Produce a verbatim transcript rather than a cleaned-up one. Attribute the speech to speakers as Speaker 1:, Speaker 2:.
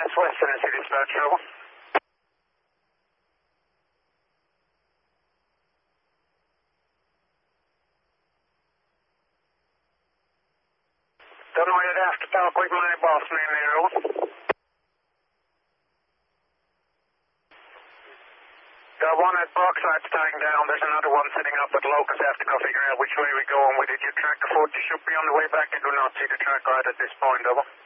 Speaker 1: Southwest Tennessee dispatch, over. Don't know you'd have to talk with my boss man there, over. Got one at Broxide's tying down. There's another one sitting up at Locust. Have to go figure out which way we're going with it. Your tracker forty should be on the way back. I do not see the track right at this point, over.